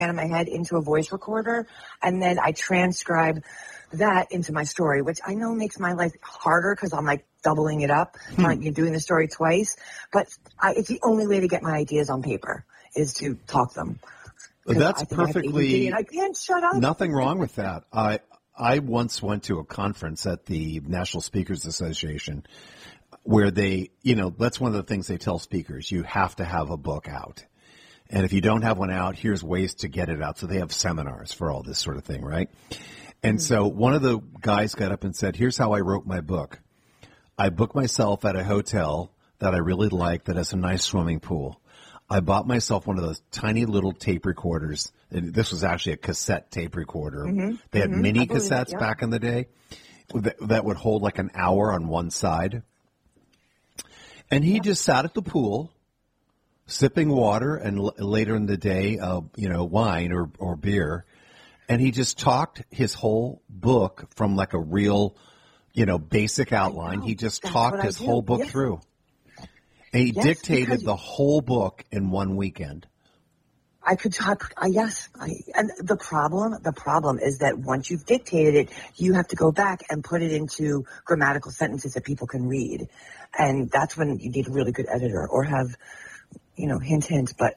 in my head into a voice recorder, and then I transcribe that into my story, which I know makes my life harder because I'm like doubling it up, like you're doing the story twice. But it's the only way to get my ideas on paper is to talk them. That's perfectly. I can't shut up. Nothing wrong with that. I once went to a conference at the National Speakers Association where they, that's one of the things they tell speakers. You have to have a book out. And if you don't have one out, here's ways to get it out. So they have seminars for all this sort of thing, right? And so one of the guys got up and said, here's how I wrote my book. I booked myself at a hotel that I really like that has a nice swimming pool. I bought myself one of those tiny little tape recorders. And this was actually a cassette tape recorder. Mm-hmm. They had mini cassettes back in the day that would hold like an hour on one side. And he just sat at the pool, sipping water, and later in the day, wine or beer. And he just talked his whole book from like a real, basic outline. He just talked his whole book through. And he dictated the whole book in one weekend. I could talk, yes. And the problem is that once you've dictated it, you have to go back and put it into grammatical sentences that people can read. And that's when you need a really good editor or have, hint. But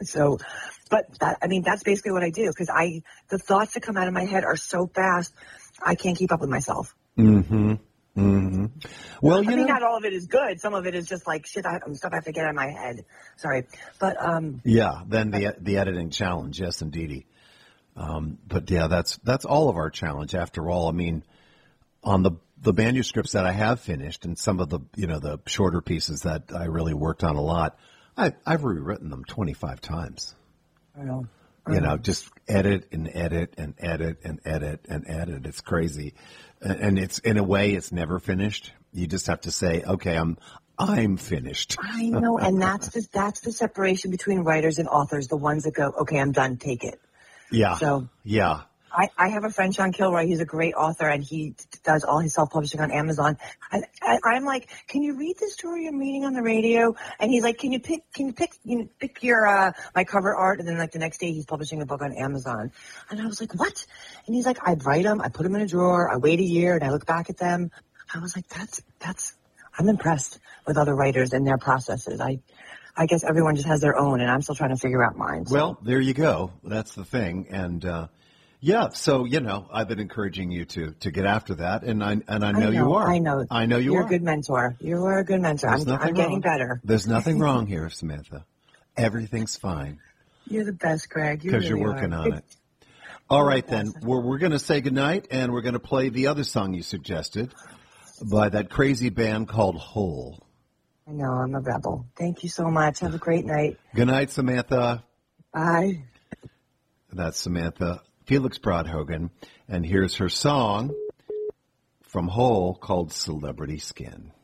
that's basically what I do because the thoughts that come out of my head are so fast, I can't keep up with myself. Mm-hmm. Mm-hmm. Well, not all of it is good. Some of it is just like stuff I have to get out of my head. Sorry, but then the editing challenge, yes, indeedy. But yeah, that's all of our challenge. After all, I mean, on the manuscripts that I have finished and some of the the shorter pieces that I really worked on a lot, I've rewritten them 25 times. I know. Just edit and edit and edit and edit and edit. It's crazy. And it's, in a way, it's never finished. You just have to say, okay, I'm finished. I know. And that's the separation between writers and authors. The ones that go, okay, I'm done. Take it. Yeah. So yeah. I have a friend, Sean Kilroy. He's a great author, and he does all his self-publishing on Amazon. And I'm like, can you read the story I'm reading on the radio? And he's like, can you pick your my cover art? And then like the next day, he's publishing a book on Amazon. And I was like, what? And he's like, I write them, I put them in a drawer, I wait a year, and I look back at them. I was like, that's. I'm impressed with other writers and their processes. I guess everyone just has their own, and I'm still trying to figure out mine. So. Well, there you go. That's the thing, and. Yeah, so I've been encouraging you to get after that, and I know you are. I know you are. You're a good mentor. You are a good mentor. I'm getting better. There's nothing wrong here, Samantha. Everything's fine. You're the best, Greg. Because you're working on it. All right, then we're going to say goodnight, and we're going to play the other song you suggested by that crazy band called Hole. I know, I'm a rebel. Thank you so much. Have a great night. Good night, Samantha. Bye. That's Samantha Felix Broadhogan, and here's her song from Hole called Celebrity Skin.